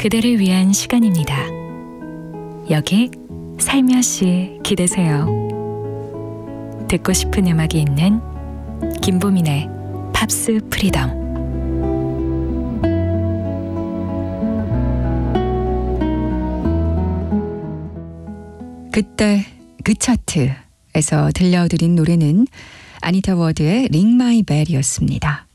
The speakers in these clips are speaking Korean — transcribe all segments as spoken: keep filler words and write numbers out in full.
그대를 위한 시간입니다. 여기 살며시 기대세요. 듣고 싶은 음악이 있는 김보민의 팝스 프리덤. 그때 그 차트에서 들려드린 노래는 아니타 워드의 링 마이 벨이었습니다.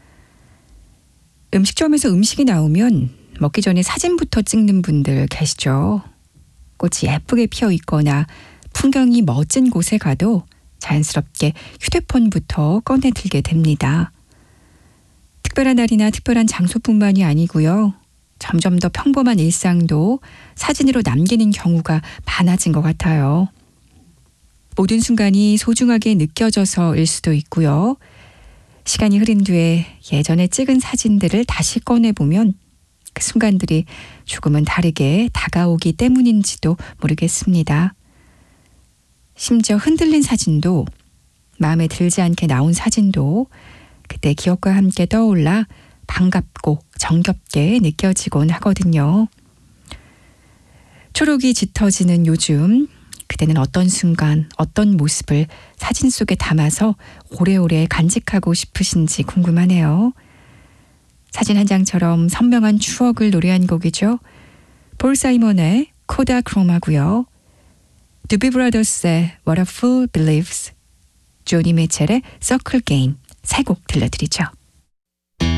음식점에서 음식이 나오면 먹기 전에 사진부터 찍는 분들 계시죠. 꽃이 예쁘게 피어 있거나 풍경이 멋진 곳에 가도 자연스럽게 휴대폰부터 꺼내 들게 됩니다. 특별한 날이나 특별한 장소뿐만이 아니고요. 점점 더 평범한 일상도 사진으로 남기는 경우가 많아진 것 같아요. 모든 순간이 소중하게 느껴져서일 수도 있고요. 시간이 흐른 뒤에 예전에 찍은 사진들을 다시 꺼내보면 그 순간들이 조금은 다르게 다가오기 때문인지도 모르겠습니다. 심지어 흔들린 사진도, 마음에 들지 않게 나온 사진도 그때 기억과 함께 떠올라 반갑고 정겹게 느껴지곤 하거든요. 초록이 짙어지는 요즘, 그대는 어떤 순간, 어떤 모습을 사진 속에 담아서 오래오래 간직하고 싶으신지 궁금하네요. 사진 한 장처럼 선명한 추억을 노래한 곡이죠. 폴 사이먼의 코다크로마고요. 두비 브라더스의 What a Fool Believes, 조니 미첼의 Circle Game 세 곡 들려드리죠.